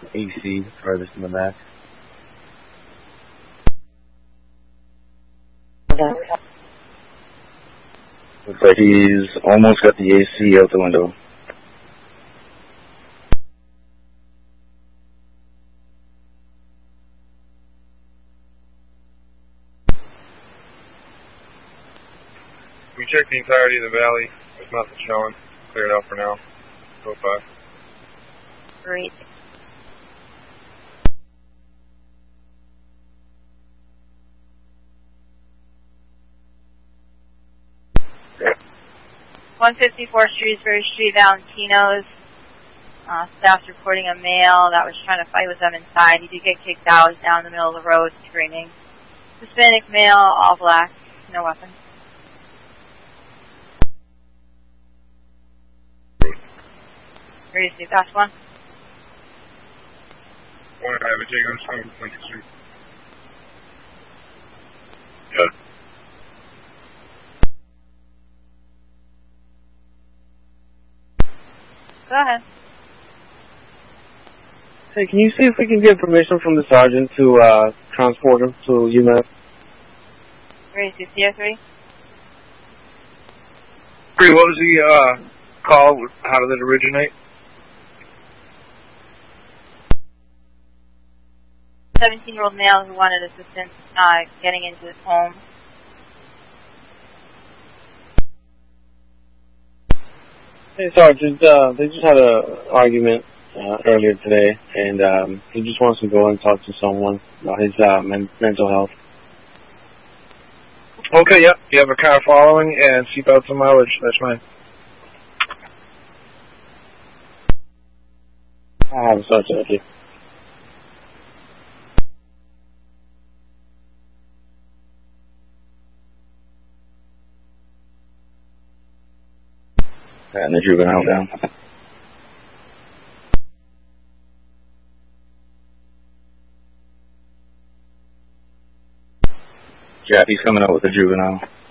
AC furthest in the back. Looks like he's almost got the AC out the window. We checked the entirety of the valley. There's nothing showing. Cleared out for now. Go 5. Great. Okay. 154 Shrewsbury Street, Valentino's. Staff's reporting a male that was trying to fight with them inside. He did get kicked out. He's down in the middle of the road screaming. Hispanic male, all black, no weapon. Ready to see fast one? One, I have a J on Stone, 23. Good. Go ahead. Hey, can you see if we can get permission from the sergeant to transport him to UMass? Ready to see CO3? 3, what was the call? How did it originate? 17-year-old male who wanted assistance getting into his home. Hey, Sergeant, they just had an argument earlier today, and he just wants to go and talk to someone about his mental health. Okay, yep. You have a car following and seatbelts and mileage. That's fine. I have a Sergeant, okay. And the juvenile down. Jack, he's coming out with the juvenile.